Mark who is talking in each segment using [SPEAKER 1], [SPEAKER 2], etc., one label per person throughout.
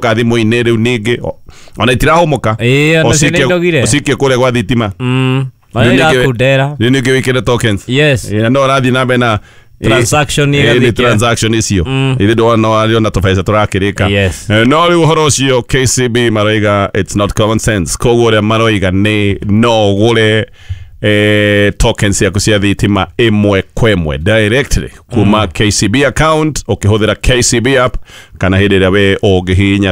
[SPEAKER 1] ka thimu-ini riu ningi ona itirahomoka ucikie kure gwa thitima ningi wikire tokens no rathi na mbere transaction icio ithe ndona tubeca turakirika no riu uhoro ucio KCB maroiga it's not common sense koguo ria maroiga ni no gure tokens yaku cia thitima imwe kwemwe directly kuma KCB account ukihũthĩra KCB app kana hĩndĩ ĩrĩa we ũngĩhihinya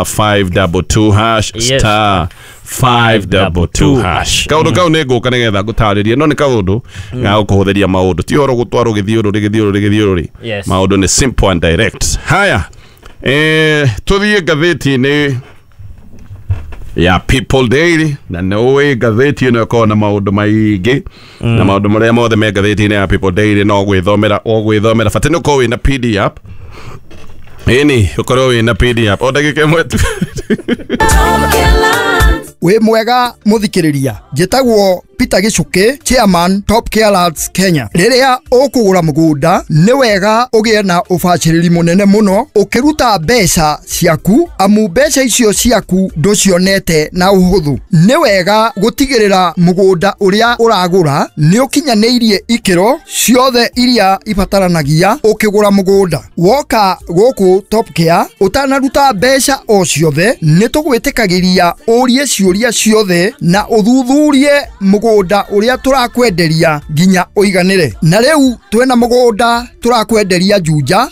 [SPEAKER 1] *522# *522#. Kaundu kau nĩ ngũka nĩgetha ngũtarĩrie no nĩ kaundu ga gũkũhũthĩria maũndũ ti horo gũtwarwo gĩthiũrũrĩ maũndũ nĩ simple and direct. Haya tũthiĩ ngathĩti-inĩ ya People Daily na nowe gatheti ino ko na maundu maingi na maundu maria mothe me gatheti-inĩ ya People Daily no gwithomera fatino ko wina PDF eni ukorwo wina PDF o ndagika imwe tu
[SPEAKER 2] we mwega muthikiriria njitagwo Peter Gicuki chairman Top Care Lads Kenya. Riria ukugura mugunda ni wega ugie na ubaciriri munene muno ukiruta mbeca ciaku amu mbeca icio ciaku nducionete na uhuthu. Ni wega gutigirira mugunda uria uragura ni ukinyaniirie ikiro ciothe iria ibataranagia ukigura mugunda. Woka guku Top Care utanaruta mbeca o ciothe ni tugwitikagiria urie ciuria ciothe na uthuthurie mugunda uria turakwenderia ginya uiganire. Na riu twena mugunda turakwenderia Juja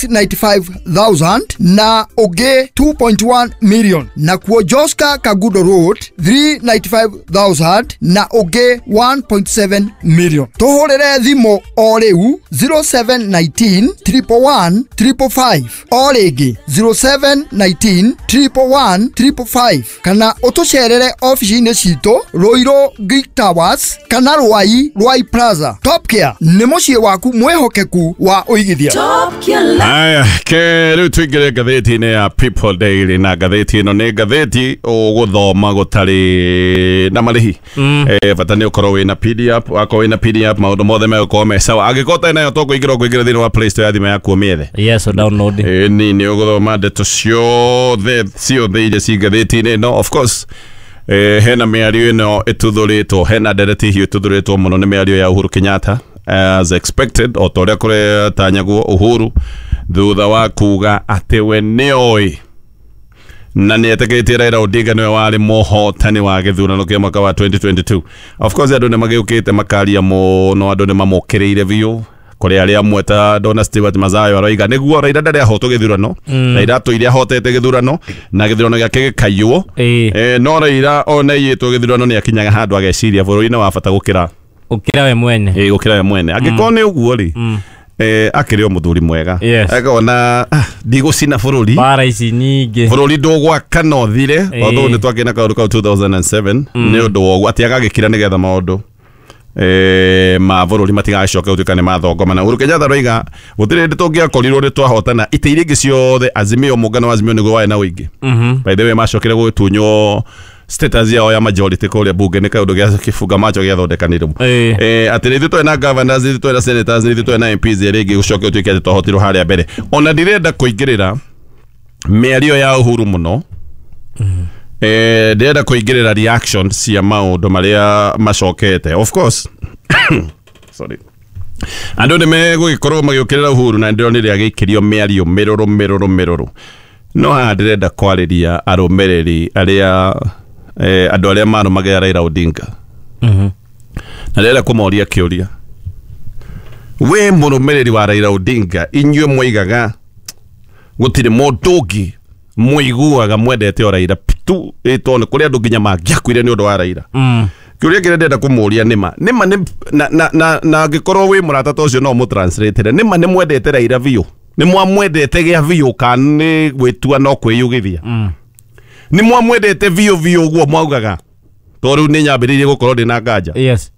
[SPEAKER 2] 695,000 na ugi 2.1 million na kuo Joska Kagudo Road 395,000 na ugi 1.7 million. Tuhurire thimu o riu 0719 111 555 o rigi 0719 111 555 kana utucerere office-ini citu Roiro Greek Towers kana Rwai Plaza. Top Care ni mucii waku mwehokeku wa uigithia.
[SPEAKER 1] Aya riu tuingire gatheti-ini ya People Daily na gatheti ino ni gatheti o guthoma gutari na marihi bata ni ukorwo wina PDF wako wina PDF maundu mothe megũkorwo me sawa angĩkorwo nayo to kũingĩra thĩinĩ wa Play Store ya thimũ yaku ũmĩethe
[SPEAKER 3] download
[SPEAKER 1] ni ũgũthoma ndeto ciothe iria ci gatheti-inĩ no of course hena mĩario ĩno ĩtuthuritwo hena ndereti hiũ ĩtuthuritwo mũno nĩ mĩario ya Uhuru Kenyatta as expected o ta ũrĩa kũretanyagwo Uhuru thutha wa kuga atĩ we nĩoĩ na nĩetĩkĩtie Raila Odinga nĩwe warĩ mũhotani wa gĩthurano kĩa mwaka wa 2022. Of course andũ nĩmagĩũkĩte makaria mũno andũ nĩmamũkĩrĩire biũ kuri aria mweta Donna Stewart Mazayo aroiga niguo Raila ndari ahotwo githurano Raila atũire ahotete githurano na githurano gĩake gĩkaiywo no Raila ona iyĩtwo githurano nĩ akinyaga handũ ageciria bũrũri-inĩ wa bata gũkĩra
[SPEAKER 3] we mwene
[SPEAKER 1] gũkĩra we mwene angĩkorwo nĩ ũguo rĩ akĩrĩ o mũthuri mwega akona ndigũcina bũrũri
[SPEAKER 3] bara ici nyingĩ
[SPEAKER 1] bũrũri ndũgwaka no thire although nĩ twakĩna kaũndũ kau 2007 nĩ ũndũ wa ũguo atĩ agagĩkira nĩgetha maũndũ ma bũrũri matigacoke gũtuĩka nĩ mathongoma na Uhuru Kenyatta roiga gũtirĩ hĩndĩ tũngĩakorirwo nĩ twahotana itĩ iria ingĩ ciothe Azimio mũngano wa Azimio nĩguo warĩ na ũingĩ by the way macokire gũtunywo status yao ya majority kũrĩa bunge nĩ kaũndũ gĩa kĩbunga macho gĩathondekanĩrwo atĩ nĩ twĩ na governors nĩ twĩ na senators nĩ twĩ na MPs ĩrĩa ĩngĩ gũcoke gũtuĩke atĩ twahotirwo harĩa mbere ona ndirenda kũingĩrĩra mĩario ya Uhuru mũno ndĩrenda kũingĩrĩra reaction cia maũndũ marĩa macokete of course sorry andũ nĩ megũgĩkorwo magĩũkĩrĩra Uhuru na ndĩro nĩ rĩagĩikĩrio mĩario mĩrũrũ no haha ndĩrenda kwarĩria arũmĩrĩri arĩa andũ arĩa marũmagĩrĩra Raila Odinga na ndĩrenda kũmoria kĩũria we mũrũmĩrĩri wa Raila Odinga inyuĩ moigaga gũtirĩ mũndũ ũngĩ muiguaga mwendete o Raila tu ĩtone kũrĩ andũ nginya mangĩakuire nĩ ũndũ wa Raila kĩũria kĩrĩa ndĩrenda kũmũria nĩma na angĩkorwo wĩ mũrata ta ũcio no mũtranslate nĩma nĩ mwendete Raila biũ nĩ mwamwendete gĩa biũ kana nĩ gwĩtua no kwĩyugithia nĩ mwamwendete biũ ũguo mwaugaga tondũ rĩu nĩ nyambĩrĩirie gũkorwo ndĩna nganja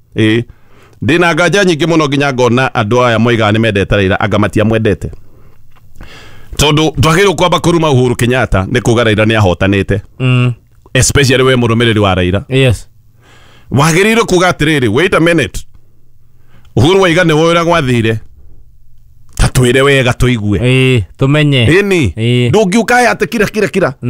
[SPEAKER 1] ndĩna nganja nyingĩ mũno nginya ngona andũ aya moigaga nĩ mendete Raila anga matiamwendete tondu twagĩrĩirwo kwamba kũruma Uhuru Kenyatta nĩ kuga Raila nĩ ahotanĩte especially we mũrũmĩrĩri wa Raila wagĩrĩirwo kuga atĩrĩrĩ wait a minute Uhuru waiga nĩ wĩra gwathire ta twĩre wega tũigue
[SPEAKER 3] tũmenye
[SPEAKER 1] ndũngiuka atĩ kira